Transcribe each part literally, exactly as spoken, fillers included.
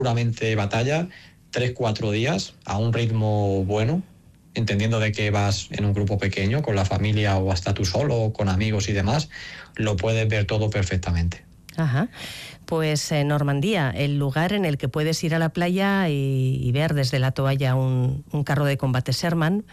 puramente batalla, tres, cuatro días a un ritmo bueno, entendiendo de que vas en un grupo pequeño, con la familia o hasta tú solo, con amigos y demás, lo puedes ver todo perfectamente. Ajá. Pues eh, Normandía, el lugar en el que puedes ir a la playa y, y ver desde la toalla un, un carro de combate Sherman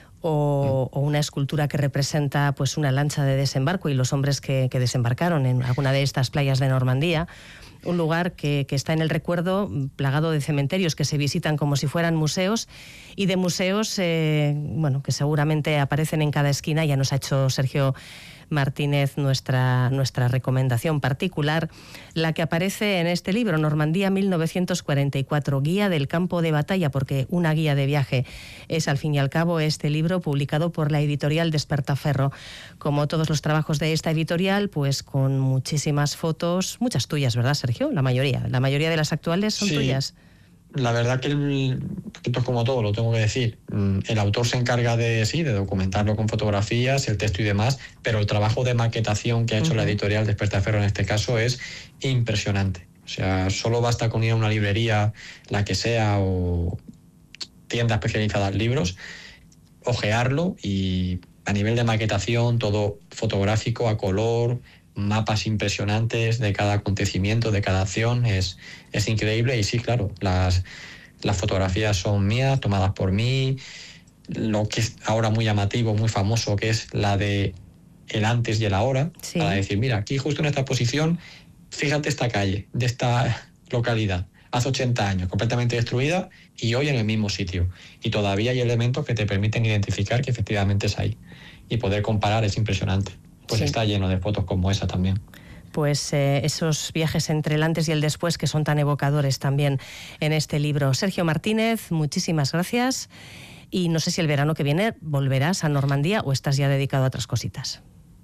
o, mm. o una escultura que representa pues una lancha de desembarco y los hombres que, que desembarcaron en alguna de estas playas de Normandía. Un lugar que, que está en el recuerdo, plagado de cementerios que se visitan como si fueran museos y de museos eh, bueno, que seguramente aparecen en cada esquina. Ya nos ha hecho Sergio Martínez nuestra, nuestra recomendación particular, la que aparece en este libro, Normandía mil novecientos cuarenta y cuatro, Guía del campo de batalla, porque una guía de viaje es al fin y al cabo este libro publicado por la editorial Despertaferro. Como todos los trabajos de esta editorial, pues con muchísimas fotos, muchas tuyas, ¿verdad, Sergio? La mayoría, la mayoría de las actuales son sí. tuyas. La verdad que el, esto es como todo, lo tengo que decir. El autor se encarga de sí, de documentarlo con fotografías, el texto y demás, pero el trabajo de maquetación que ha hecho uh-huh. la editorial Despertaferro en este caso es impresionante. O sea, solo basta con ir a una librería, la que sea, o tienda especializada en libros, ojearlo y a nivel de maquetación, todo fotográfico, a color, mapas impresionantes de cada acontecimiento, de cada acción, es, es increíble. Y sí, claro, las, las fotografías son mías, tomadas por mí. Lo que es ahora muy llamativo, muy famoso, que es la de el antes y el ahora, sí. para decir, mira, aquí justo en esta posición, fíjate esta calle de esta localidad, hace ochenta años, completamente destruida, y hoy en el mismo sitio. Y todavía hay elementos que te permiten identificar que efectivamente es ahí. Y poder comparar es impresionante. Pues sí. está lleno de fotos como esa también. Pues eh, esos viajes entre el antes y el después que son tan evocadores también en este libro. Sergio Martínez, muchísimas gracias. Y no sé si el verano que viene volverás a Normandía o estás ya dedicado a otras cositas.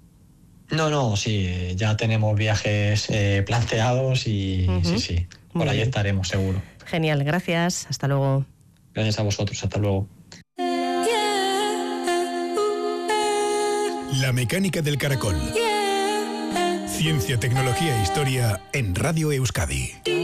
No, no, sí, ya tenemos viajes eh, planteados y uh-huh. sí, sí, por Muy ahí bien. Estaremos seguro. Genial, gracias, hasta luego. Gracias a vosotros, hasta luego. La mecánica del caracol. Ciencia, tecnología e historia en Radio Euskadi.